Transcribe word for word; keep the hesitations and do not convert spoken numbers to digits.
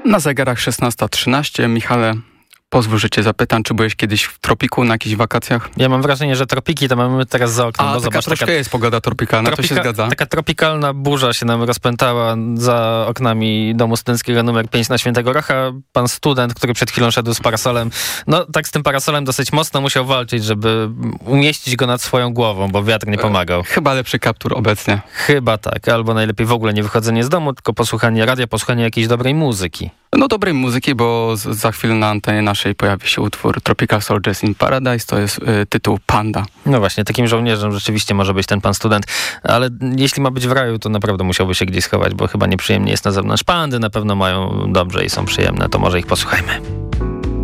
Na zegarach szesnasta trzynaście. Michale, pozwól, że cię zapytam, czy byłeś kiedyś w tropiku na jakichś wakacjach? Ja mam wrażenie, że tropiki to mamy teraz za oknem. A, bo taka zobacz, troszkę taka, jest pogoda tropikalna, tropika, to się zgadza. Taka tropikalna burza się nam rozpętała za oknami domu studenckiego numer pięć na Świętego Rocha. Pan student, który przed chwilą szedł z parasolem, no tak z tym parasolem dosyć mocno musiał walczyć, żeby umieścić go nad swoją głową, bo wiatr nie pomagał. Chyba lepszy kaptur obecnie. Chyba tak, albo najlepiej w ogóle nie wychodzenie z domu, tylko posłuchanie radia, posłuchanie jakiejś dobrej muzyki. No dobrej muzyki, bo z, za chwilę na antenie naszej pojawi się utwór Tropical Soldiers in Paradise, to jest y, tytuł Panda. No właśnie, takim żołnierzem rzeczywiście może być ten pan student, ale jeśli ma być w raju, to naprawdę musiałby się gdzieś schować, bo chyba nieprzyjemnie jest na zewnątrz. Pandy na pewno mają dobrze i są przyjemne, to może ich posłuchajmy.